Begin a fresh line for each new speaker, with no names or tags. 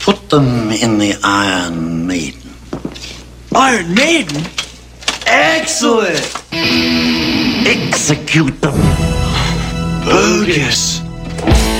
Put them in the Iron Maiden.
Iron Maiden? Excellent!
Execute them.
Bogus.